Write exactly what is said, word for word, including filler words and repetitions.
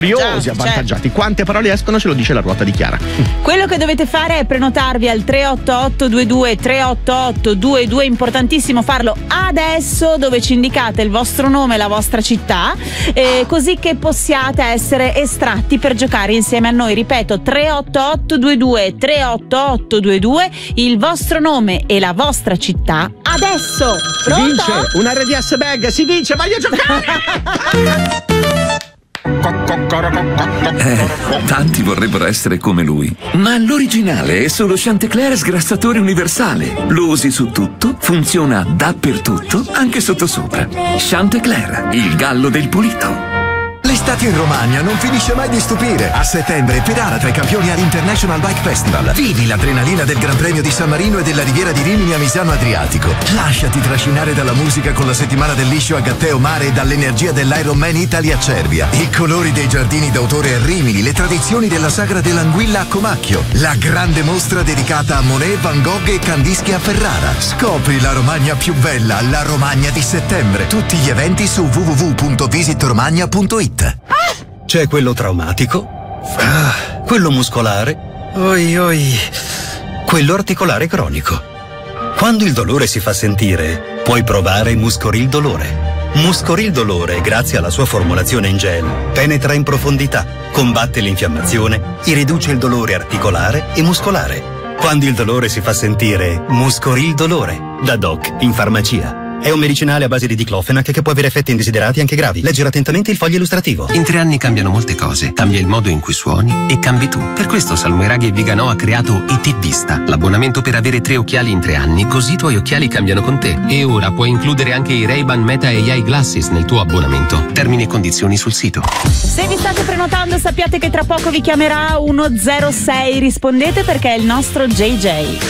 Curiosi, avvantaggiati. Certo. Quante parole escono ce lo dice la ruota di Chiara. Quello che dovete fare è prenotarvi al tre otto otto due due tre otto otto due due, importantissimo farlo adesso, dove ci indicate il vostro nome e la vostra città, eh, così che possiate essere estratti per giocare insieme a noi. Ripeto, tre otto otto due due tre otto otto due due, il vostro nome e la vostra città adesso. Pronto? Si vince un R D S bag, si vince, voglio giocare! Eh, tanti vorrebbero essere come lui, ma l'originale è solo Chantecler sgrassatore universale. Lo usi su tutto, funziona dappertutto, anche sottosopra. Chantecler, il gallo del pulito. L'estate in Romagna non finisce mai di stupire. A settembre pedala tra i campioni all'International Bike Festival. Vivi l'adrenalina del Gran Premio di San Marino e della Riviera di Rimini a Misano Adriatico. Lasciati trascinare dalla musica con la settimana del liscio a Gatteo Mare e dall'energia dell'Ironman Italy a Cervia. I colori dei giardini d'autore a Rimini, le tradizioni della sagra dell'anguilla a Comacchio. La grande mostra dedicata a Monet, Van Gogh e Kandinsky a Ferrara. Scopri la Romagna più bella, la Romagna di settembre. Tutti gli eventi su w w w punto visit romagna punto it. C'è quello traumatico, ah, quello muscolare, oi oi, quello articolare cronico. Quando il dolore si fa sentire, puoi provare Muscoril Dolore. Muscoril Dolore, grazie alla sua formulazione in gel, penetra in profondità, combatte l'infiammazione e riduce il dolore articolare e muscolare. Quando il dolore si fa sentire, Muscoril Dolore, da Doc in farmacia. È un medicinale a base di diclofenac che può avere effetti indesiderati anche gravi. Leggere attentamente il foglio illustrativo. In tre anni cambiano molte cose. Cambia il modo in cui suoni e cambi tu. Per questo Salmoiraghi e Viganò ha creato E T Vista, l'abbonamento per avere tre occhiali in tre anni, così i tuoi occhiali cambiano con te. E ora puoi includere anche i Ray-Ban Meta A I Glasses nel tuo abbonamento. Termini e condizioni sul sito. Se vi state prenotando, sappiate che tra poco vi chiamerà uno zero sei. Rispondete perché è il nostro J J.